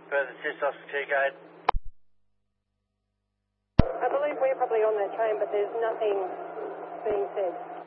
Further assist Oscar 2, go ahead. I believe we're probably on that train, but there's nothing being said.